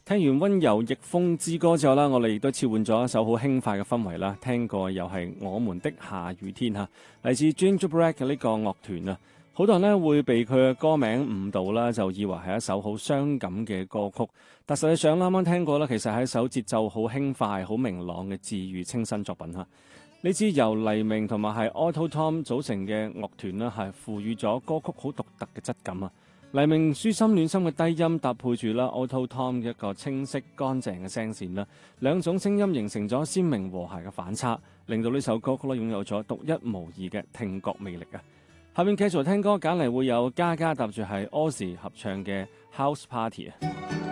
聽完溫柔逆風之歌之後啦，我哋亦都切換咗一首好輕快嘅氛圍啦。聽過又係我們的下雨天嚇，嚟自 Gingerbread 嘅呢個樂團啊。好多人呢會被佢嘅歌名誤導啦，就以為係一首好傷感嘅歌曲。但實際上啱啱聽過啦，其實係一首節奏好輕快、好明朗嘅治癒清新作品嚇。呢支由黎明同埋係 Auto Tom 組成嘅樂團啦，係賦予咗歌曲好獨特嘅質感啊！黎明舒心暖心嘅低音搭配住啦 Auto Tom 嘅一個清晰乾淨嘅聲線啦，兩種聲音形成咗鮮明和諧嘅反差，令到呢首歌曲咧擁有咗獨一無二嘅聽覺魅力啊！下面繼續聽歌揀嚟會有嘉嘉搭住係 Ozzy 合唱嘅 House Party 啊！